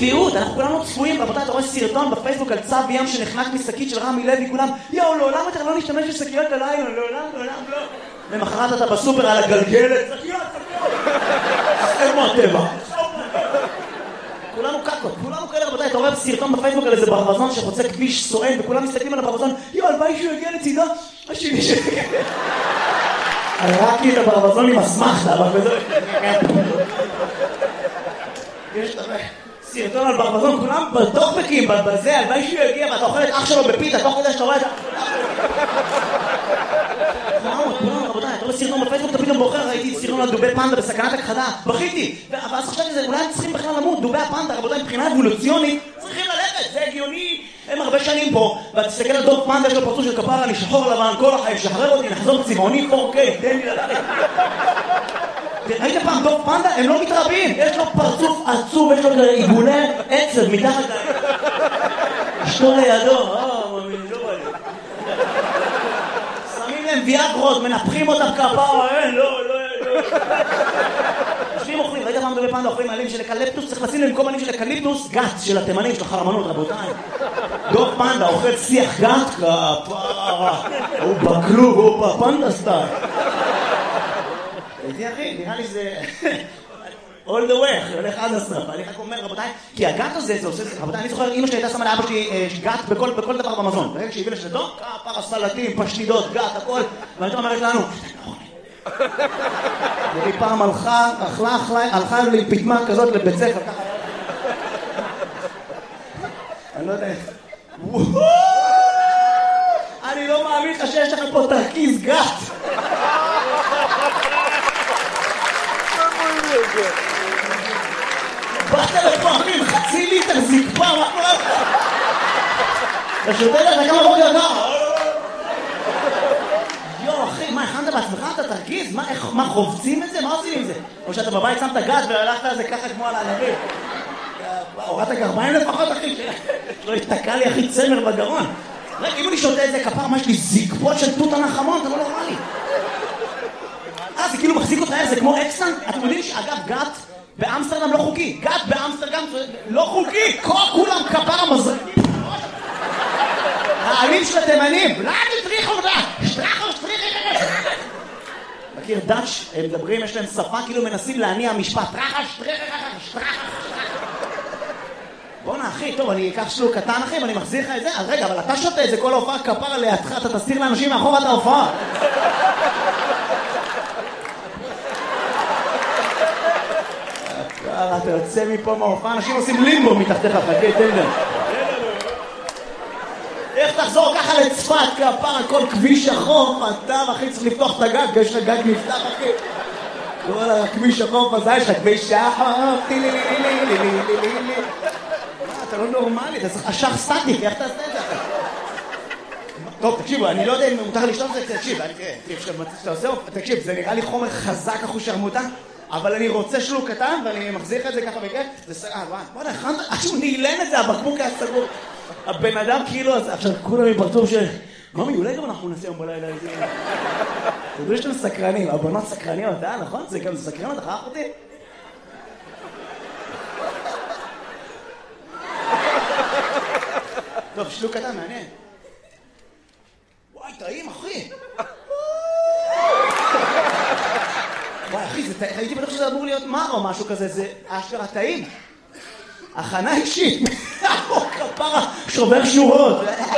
צביעות, אנחנו כולנו צפויים, רבותיי, אתה רואה סרטון בפייסבוק על צו ים שנחנק משקית של רמי לוי, כולם, יאו, לעולם יותר לא נשתמש בשקיות הלילה, לעולם לא. למחרת אתה בסופר על הגלגלת, שקיות. איפה הטבע? כולנו קקות, כולנו כאלה, רבותיי, אתה רואה סרטון בפייסבוק על איזה ברווזון שחוצה כביש סואן, וכולם מסתכלים על הברווזון, יאו, הלוואי שהוא יגיע לצידו, השני שיגיע. הראקתי את הברווזון עם אסמכתה, אבל בזה... יש סרטון על ברווזון, כולם בטוקבקים, בזה, הלוואי שהוא יגיע, ואתה אוכל את אח שלו בפיתה, תוך כדי שאתה רואה את ה... כולם, רבותיי, אתה רואה סרטון בפייסבוק, אתה פתאום בוחר, ראיתי סרטון על דובי פנדה בסכנת הכחדה, בכיתי, ואז חשבתי שזה, אולי הם צריכים בכלל למות, דובי הפנדה, רבותיי, מבחינה אבולוציונית, צריכים ללכת, זה הגיוני, הם הרבה שנים פה, ותסתכל על דוב פנדה, יש לו פרצוף של כפרה, אני שחור לבן, כל החיים, שחרר אותי, נחזור צבעוני 4K, תן לי ללכת. ראית פעם דוב פנדה? הם לא מתרבים, יש לו פרצוף עצוב, יש לו עיגולי עצב מתחת אשתו לידו, מאמין, לא בא לי. שמים להם ויאגרות, מנפחים אותם כפרה, לא. יושבים אוכלים, ראית פעם דובי פנדה אוכלים עלים של אקליפטוס, צריך לשים להם קומנים של אקליפטוס, גת של התימנים, של החרמנות, רבותיי. דוב פנדה אוכל שיח גת, כפרה, הוא בכלוב, הוא בפנדה סטייל. זה אחי, נראה לי זה... all the way, הולך עד הסוף. אני רק אומר, רבותיי, כי הגת הזה, זה עושה... רבותיי, אני זוכר, אמא שלי הייתה שמה לאבא שלי גת בכל דבר במזון. ברגע שהביא לשדו, כפרה, סלטים, פשטידות, גת, הכל. ואני אומרת לנו, והיא פעם הלכה לי פתמה כזאת לבית ספר, ככה... אני לא יודע... אני לא מאמין לך שיש לך פה תרכיז גת. באת לפעמים, חצי ליטר זקפה, מה קורה לך? אתה שותה לך כמה בוקר ככה? יו, אחי, מה, הכנת בעצמך? אתה תרגיז? מה, חובצים את זה? מה עושים עם זה? או שאתה בבית שמת גז והלכת על זה ככה כמו על הענבים? הורדת גרביים לפחות, אחי? לא יתקע לי, אחי, צמר בגרון. רגע, אם אני שותה את זה כפר, מה יש לי זקפות של תות הנחמון? אתה לא נורמלי. זה כאילו מחזיק אותך, זה כמו אקסטנט. אתם יודעים שאגב, גת באמסטרדם לא חוקי. גת באמסטרדם לא חוקי. כולם כפר מזרק. העלים של התימנים. לא, תטריחו אותה. שטרחו. מכיר דאץ', הם מדברים, יש להם שפה, כאילו מנסים להניע משפט. שטרחה. בוא'נה אחי, טוב, אני אקח שלוק קטן אחי, ואני מחזיר לך את זה. אז רגע, אבל אתה שותה את זה כל ההופעה כפר לידך, אתה תסתיר לאנשים מאחור את ההופעה. אתה יוצא מפה מההופעה, אנשים עושים לימבו מתחתיך, חכה, תן להם. איך תחזור ככה לצפת, כפר, כל כביש החוף, אתה אחי צריך לפתוח את הגג, יש לך גג נפתח אחי. כל הכביש החוף הזה, יש לך כביש החוף, אתה לא נורמלי, אתה צריך אשך סטטיק, איך תעשה את זה אחי? טוב, תקשיבו, אני לא יודע אם מותר לשתות את זה, תקשיב, זה נראה לי חומר חזק אחו שרמוטה, אבל אני רוצה שלוק קטן, ואני מחזיר את זה ככה בכיף, זה סגר, בוא'נה, עד שהוא נעלן את זה, הבקבוק היה סגור. הבן אדם כאילו, עכשיו כולם מפרצוף של... ממי, אולי גם אנחנו נעשה יום בלילה איזה... תדעו שאתם סקרנים, הבנות סקרניות, נכון? זה גם סקרנות, אחר אותי? טוב, שלוק קטן, מעניין. וואי, טעים, אחי. וואי, אחי, הייתי בטוח שזה אמור להיות מר או משהו כזה, זה אשכרה טעים. הכנה אישית. כפרה, שובר שורות.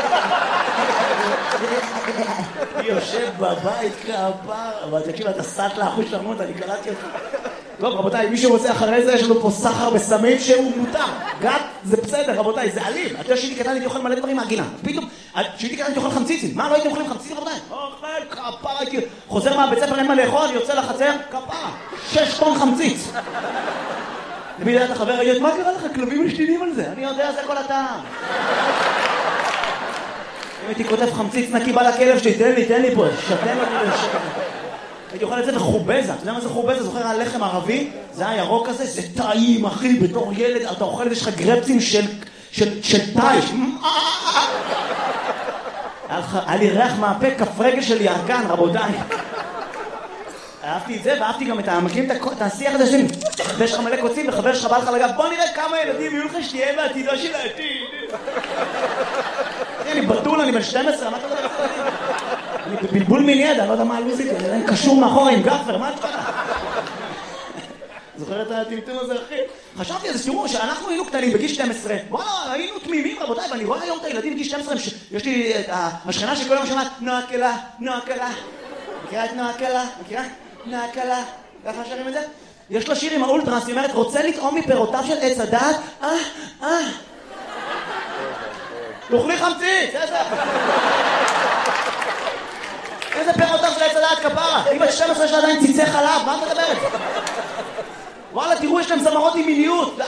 יושב בבית כפרה. אבל תקשיב, אתה סט לאחוז שרמות, אני קראתי אותך. טוב, רבותיי, מי שרוצה אחרי זה, יש לנו פה סחר בסמים שהוא מותר. גת, זה בסדר, רבותיי, זה אלים. אתה יודע שהייתי קטן, הייתי אוכל מלא דברים מהגינה. פתאום, שהייתי קטן, הייתי אוכל חמציצים. מה, לא הייתם אוכלים חמציצים, רבותיי? אוכל, כפרה, חוזר מהבית ספר, אין מה לאכול, יוצא לחצר, כפרה. 6 טון חמציץ. למי יודע את החבר, ראית, מה קרה לך? כלבים משתינים על זה. אני יודע, זה כל הטעם. אם הייתי כותב חמציץ נקי בא לכלב שלי, תן לי פה, שתן אותי לשקר. הייתי אוכל את זה בחובזה. אתה יודע מה זה חובזה? זוכר על לחם ערבי? זה היה ירוק כזה, זה טעים, אחי, בתור ילד. אתה אוכל את זה, יש לך גרפצים של טייש. היה לי ריח מהפה, כף רגל של ירקן, רבותיי. אהבתי את זה, ואהבתי גם מכירים את השיח הזה שלי. ויש לך מלא קוצים, וחבר שלך בא לך לגב, בוא נראה כמה ילדים יהיו לך שתהיה בעתידו של העתיד. אני בתול, אני בן 12, מה אתה יודע? אני בבלבול מיני ידע, אני לא יודע מה הלוזית, אני קשור מאחורה עם גפר, מה אתה יודע? זוכר את הטמטום הזה, אחי? חשבתי על זה, תראו, שאנחנו היינו קטנים בגיל 12, וואלה, היינו תמימים, רבותיי, ואני רואה היום את הילדים בגיל 12, יש לי את השכנה שכל יום שומעת, נועה קלה, נועה קלה. מכירה את נועה קלה? מכירה? נועה קלה. ככה שרים את זה? יש לו שיר עם האולטרס, היא אומרת, רוצה לטעום מפירותיו של עץ הדעת? תאכלי חמצית, איזה פירותיו של עץ הדעת כפרה? היא בת 12 שעדיין ציצי חלב, מה את מדברת? וואלה, תראו, יש להם זמרות עם מיניות.